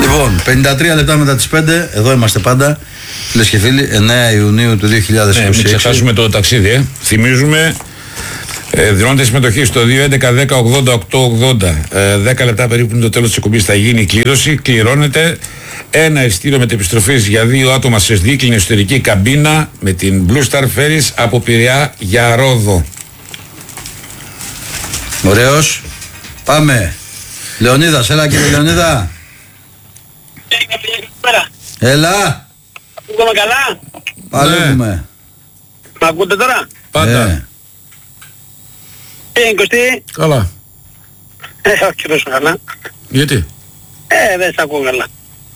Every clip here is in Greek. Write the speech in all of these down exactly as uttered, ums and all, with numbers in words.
Λοιπόν, πενήντα τρία λεπτά μετά τις πέντε, εδώ είμαστε πάντα. Φίλες και φίλοι, εννέα Ιουνίου του δύο χιλιάδες είκοσι έξι. Ναι, μην ξεχάσουμε το ταξίδι, ε. Θυμίζουμε, ε, δηλώνεται συμμετοχή στο δύο έντεκα δέκα ογδόντα οκτώ ογδόντα. Ε, δέκα λεπτά περίπου είναι το τέλος της εκπομπής, θα γίνει η κλήρωση. Κληρώνεται ένα ειστήριο μετεπιστροφής για δύο άτομα σε σδίκλινη εσωτερική καμπίνα με την Blue Star Ferries από Πειραιά για Ρόδο. Ωραίος. Πάμε. Λεωνίδας, έλα κύριε Λεωνίδα. Έλα. Ακούγομαι καλά. Παλεύουμε. Μ' ακούτε τώρα? Πάντα. Ε. Τι είναι Κωστή? Καλά. Ε, όχι τόσο καλά. Γιατί? Ε, δεν σ' ακούω καλά.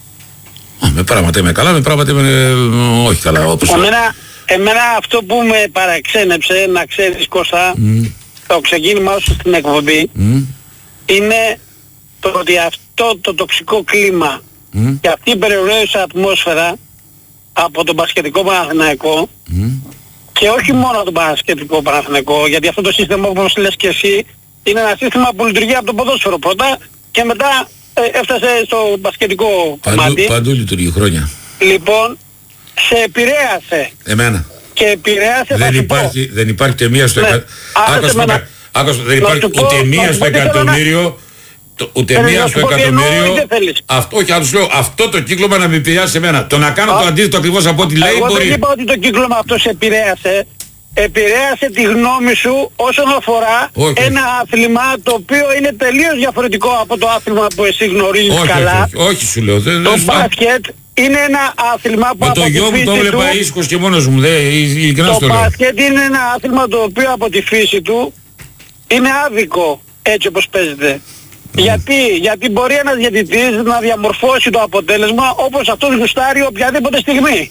Α, με πράγματα είμαι καλά, με πράγματα είμαι ε, όχι καλά. Όπως... Εμένα, εμένα αυτό που με παραξένεψε, να ξέρεις Κώστα, Mm. το ξεκίνημά σου στην εκπομπή, Mm. είναι το ότι αυτό το τοξικό κλίμα Mm. και αυτή η περιοριστική ατμόσφαιρα από τον μπασκετικό Παναθηναϊκό Mm. και όχι μόνο τον μπασκετικό Παναθηναϊκό, γιατί αυτό το σύστημα όπως λες και εσύ είναι ένα σύστημα που λειτουργεί από το ποδόσφαιρο πρώτα και μετά ε, έφτασε στο μπασκετικό Παντού, κομμάτι. παντού λειτουργεί χρόνια. Λοιπόν, σε επηρέασε Εμένα. και επηρέασε θα Δεν σου υπάρχει, πω. δεν υπάρχει ούτε μία στο Ναι. εκα... Άσε Άκουσα, με να- άκουσα, δεν να υπάρχει σου πω- ούτε να μία σου στο πω τι θέλω να- εκατομμύριο. Το, ούτε Θέλω μία να στο σου πω τι εννοώ ή εκατομμύριο. δεν θέλεις? Αυτό, όχι, άλλο σου λέω, αυτό το κύκλωμα να με επηρεάσει εμένα. Το να κάνω Α, το αντίθετο ακριβώς από ό,τι λέει Εγώ δεν μπορεί. είπα ότι το κύκλωμα αυτό σε επηρέασε. Επηρέασε τη γνώμη σου όσον αφορά Όχι. ένα άθλημα το οποίο είναι τελείως διαφορετικό από το άθλημα που εσύ γνωρίζεις Όχι, καλά. όχι, όχι, όχι, σου λέω. Δεν, Το δεν- μπάσκετ είναι ένα άθλημα που με από το τη γιο μου το φύση του... έβλεπα ήσυχος και μόνος μου. Δεν, ειλικρινά Το στο λέω. μπάσκετ είναι ένα άθλημα το οποίο από τη φύση του είναι άδικο έτσι όπως παίζεται. Γιατί, γιατί μπορεί ένας διαιτητής να διαμορφώσει το αποτέλεσμα όπως αυτός γουστάρει οποιαδήποτε στιγμή.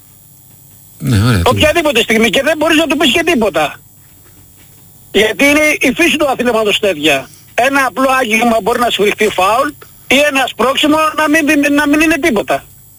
Ναι, ωραία. Οποιαδήποτε στιγμή και δεν μπορείς να του πεις και τίποτα. Γιατί είναι η φύση του αθλήματος τέτοια. Ένα απλό άγγιγμα μπορεί να σφυριχτεί φάουλ ή ένα σπρώξιμο να μην, να μην είναι τίποτα.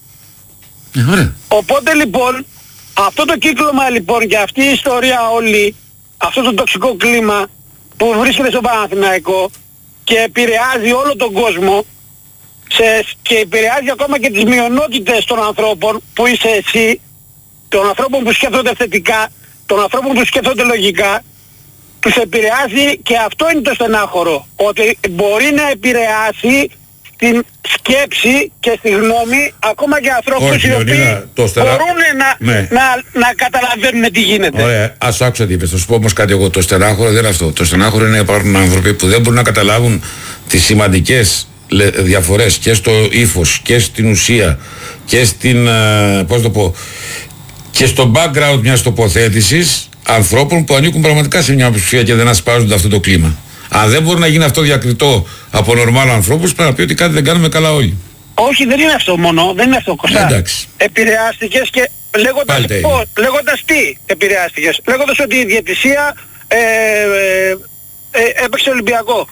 Ναι, ωραία. Οπότε λοιπόν, αυτό το κύκλωμα λοιπόν και αυτή η ιστορία όλη, αυτό το τοξικό κλίμα που βρίσκεται στο Παναθηναϊκό και επηρεάζει όλο τον κόσμο σε, και επηρεάζει ακόμα και τις μειονότητες των ανθρώπων που είσαι εσύ, των ανθρώπων που σκέφτονται θετικά, των ανθρώπων που σκέφτονται λογικά, τους επηρεάζει και αυτό είναι το στενάχωρο, ότι μπορεί να επηρεάσει την σκέψη και στη γνώμη ακόμα και ανθρώπους Όχι, οι οποίοι Λεωνίδα, το στερα- μπορούν να, Ναι. να, να καταλαβαίνουν τι γίνεται. Ωραία, ας άκουσα τι είπες. Θα σου πω όμως κάτι εγώ. Το στενάχωρο δεν είναι αυτό. Το στενάχωρο είναι υπάρχουν άνθρωποι που δεν μπορούν να καταλάβουν τις σημαντικές λε- διαφορές και στο ύφος και στην ουσία και στην, ε, πώς το πω, και στο background μιας τοποθέτησης ανθρώπων που ανήκουν πραγματικά σε μια πλειοψηφία και δεν ασπάζονται αυτό το κλίμα. Αν δεν μπορεί να γίνει αυτό διακριτό από νορμάλ ανθρώπους, πρέπει να πει ότι κάτι δεν κάνουμε καλά όλοι. Όχι, δεν είναι αυτό μόνο, δεν είναι αυτό Κωστά. Εντάξει. Επηρεάστηκες και λέγοντας, Πάλι τα ίδια. πώς, λέγοντας τι επηρεάστηκες. Λέγοντας ότι η διαιτησία ε, ε, ε, έπαιξε Ολυμπιακό.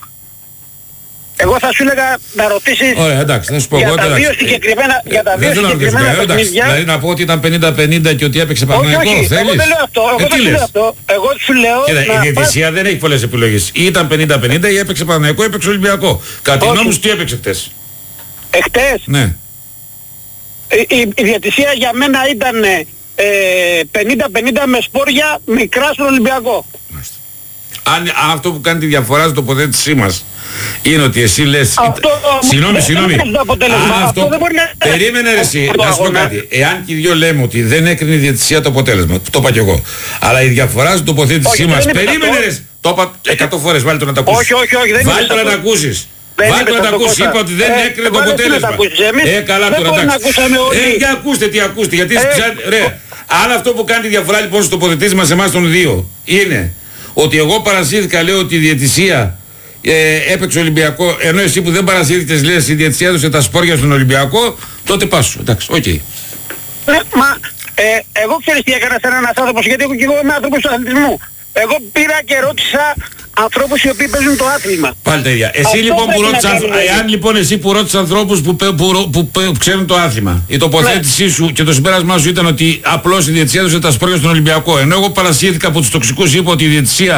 Εγώ θα σου έλεγα να ρωτήσεις Ωραία, εντάξει, θα σου πω για εγώ τα τώρα. δύο συγκεκριμένα, Ε, για τα δεν δύο θέλω να ρωτήσω συγκεκριμένα κανένα, εντάξει. παιχνίδια. Δηλαδή να πω ότι ήταν πενήντα πενήντα και ότι έπαιξε Όχι, Παναθηναϊκό, όχι, εγώ θέλεις? δεν λέω αυτό, εγώ Ε, δεν τι σου λες? λέω αυτό. Εγώ σου λέω Κοίτα, η να πας- διαιτησία δεν έχει πολλές επιλογές. Ή ήταν πενήντα πενήντα ή έπαιξε Παναθηναϊκό ή έπαιξε Ολυμπιακό. Κατά τη Όχι. γνώμη σου τι έπαιξε χτες? εχθές Ναι. η, η, η διαιτησία για μένα ήταν ε, πενήντα πενήντα με σπόρια μικρά στον Ολυμπιακό. Μάλιστα. Αν, αν αυτό που κάνει τη διαφορά στην τοποθέτησή μας είναι ότι εσύ λες. Αυτό όμως Συγγνώμη, δεν συγγνώμη. είναι το αποτέλεσμα. Αν Αυτό δεν μπορεί να- Περίμενε ρε εσύ, το να σου πω αγώνα. κάτι. Εάν και οι δύο λέμε ότι δεν έκρινε η διαιτησία το αποτέλεσμα, το είπα κι εγώ. Αλλά η διαφορά στην τοποθέτησή Όχι, μας. δεν είπε Περίμενε αυτό. ρε εσύ. Το είπα εκατό φορές, βάλει το να τα ακούσεις. Όχι, όχι, όχι, δεν είπε Βάλει το να αυτό. τα ακούσεις. Δεν Βάλει είπε το να τα αυτό, ακούσεις. Κώστα. Είπα ότι δεν Ε, έκρινε το εγώ δεν θέλω να τα αποτέλεσμα. ακούσεις. Εμείς Ε, καλά δεν τώρα, μπορεί να εντάξει. ακούσαμε όλοι. Ε, για ακούστε τι ακούστε. Γιατί Ε, πια- ρε, αν αυτό που κάνει τη διαφορά λοιπόν στις τοποθετήσεις μας εμάς των δύο είναι ότι εγώ παρασύρθηκα, λέω ότι η διαιτησία ε, έπαιξε Ολυμπιακό, ενώ εσύ που δεν παρασύρθηκες λες η διαιτησία έδωσε τα σπόρια στον Ολυμπιακό, τότε πάσου. Εντάξει, οκ. Okay. Ναι, μα ε, εγώ ξέρεις τι έκανα σε έναν άνθρωπος, γιατί εγώ και εγώ είμαι άνθρωπος του αθλητισμού. Εγώ πήρα και ρώτησα ανθρώπους οι οποίοι παίζουν το άθλημα. Πάλι τα ίδια. Εσύ Αυτό λοιπόν που πρέπει να ρώτησες, κάνουμε. εάν λοιπόν εσύ που ρώτησες ανθρώπους που, που, που, που, που ξέρουν το άθλημα, η τοποθέτησή σου και το συμπέρασμά σου ήταν ότι απλώς η διαιτησία έδωσε τα σπόρια στον Ολυμπιακό, ενώ εγώ παρασύρθηκα από τους τοξικούς, είπα ότι η διαιτησία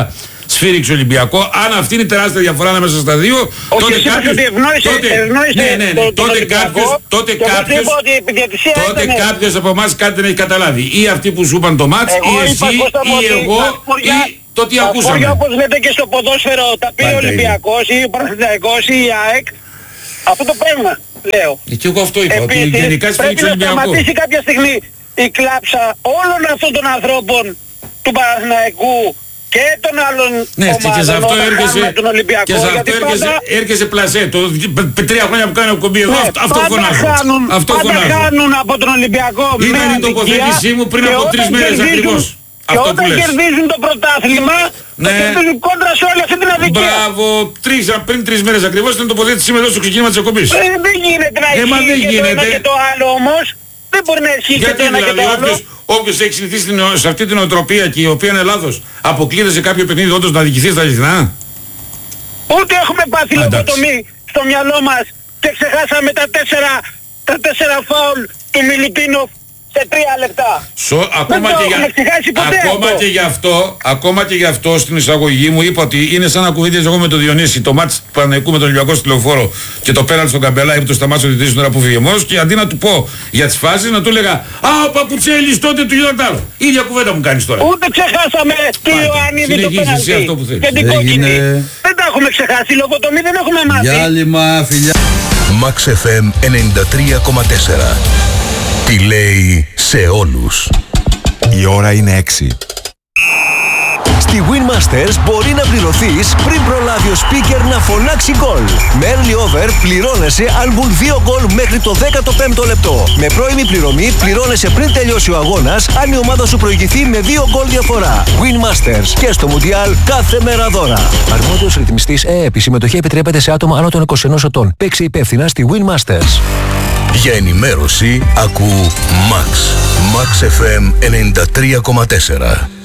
σφύριξε Ολυμπιακό. Αν αυτή είναι η τεράστια διαφορά ανάμεσα στα δύο, όχι, τότε κάποιος... τότε, ναι, ναι, ναι, τότε κάποιος, τότε κάποιος, τότε κάποιος από εμάς κάτι δεν έχει καταλάβει. Ή αυτοί που σου είπαν το μάτς, ή εσύ, ή εγώ, ή το τι ακούσαμε. Τα όπως λέτε και στο ποδόσφαιρο, τα πει ο Ολυμπιακός ή ο Παναθηναϊκός ή η ΑΕΚ, αυτό το πράγμα λέω. Και εγώ αυτό είπα, ότι γενικά σφύριξε ο Ολυμπιακός. Πρέπει να Ολυμπιακό. σταματήσει κάποια στιγμή η κλάψα όλων αυτών των ανθρώπων του Παναθηναϊκού και των άλλων ναι, ομάδων, και σε αυτό έρχεσαι, τον Ολυμπιακό, και σε αυτό έρχεσαι, πάντα... έρχεσαι πλασέ. Το τρία χρόνια που κάνει ο κομπή εδώ, ναι, αυτό φωνάζω. Χάνουν, αυτό πάντα φωνάζω. χάνουν από τον Ολυμπιακό. Ήταν η τοποθέτησή μου πριν από τρεις μέρες ακριβώς. Και αυτό όταν που λες. Κερδίζουν το πρωτάθλημα, ναι. κερδίζουν κόντρα σε όλη αυτή την αδικία. Μπράβο, τρεις, πριν τρεις μέρες ακριβώς ήταν τοποθέτησή μου εδώ στο ξεκίνημα της εκπομπής. Ε, δεν γίνεται να ισχύει και το ένα και το άλλο όμως. Δεν μπορεί να ισχύει και το ένα και το άλλο. Όποιος έχει συνηθίσει σε αυτή την οτροπία και η οποία είναι λάθος, αποκλείεται σε κάποιο παιχνίδι όντως να διοικηθεί στα αληθινά. Ούτε έχουμε πάθει λογοτομή στο μυαλό μας και ξεχάσαμε τα τέσσερα, τα τέσσερα φάουλ του Μιλουτίνοφ σε τρία λεπτά. Σο, ακόμα και, για, ακόμα και γι' αυτό, ακόμα και γι' αυτό στην εισαγωγή μου είπα ότι είναι σαν να κουβέντιαζα εγώ με τον Διονύση το μάτς του Παναθηναϊκού με τον Ολυμπιακό στη Λεωφόρο και το πέραν στον Καμπελάι που το σταμάτησε ο διτής την ώρα που φύγε μόνος και αντί να του πω για τις φάσεις να του έλεγα «Α, ο Παπουτσέλης τότε του γινόταν άλλο». Ίδια κουβέντα μου κάνεις τώρα. Ούτε ξεχάσαμε τι Ιωαννίδη το πέναλτι και την κόκκινη. Δεν τα έχουμε ξεχάσει, λογοτομή δεν έχουμε μάθει. Διάλειμμα, φιλιά. Max εφ εμ ενενήντα τρία κόμμα τέσσερα. Τι λέει σε όλους. Η ώρα είναι έξι. Στη Winmasters μπορεί να πληρωθείς πριν προλάβει ο speaker να φωνάξει γκολ. Με early over πληρώνεσαι αν μπουν δύο γκολ μέχρι το δέκατο πέμπτο λεπτό. Με πρώιμη πληρωμή πληρώνεσαι πριν τελειώσει ο αγώνας αν η ομάδα σου προηγηθεί με δύο γκολ διαφορά. Winmasters και στο Μουντιάλ κάθε μέρα δώρα. Αρμόδιος ρυθμιστής ΕΕΠ. Η συμμετοχή επιτρέπεται σε άτομα άνω των είκοσι ενός ετών. Παίξε υπεύθυνα στη Winmasters. Για ενημέρωση ακού Max. Max εφ εμ ενενήντα τρία κόμμα τέσσερα.